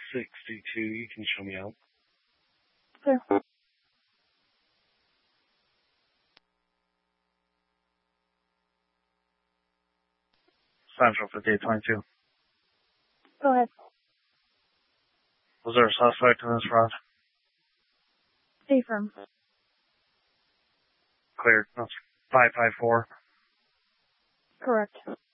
62. You can show me out. Clear. Central 5822. Go ahead. Was there a suspect in this route? Affirm. Cleared. That's 554. Correct.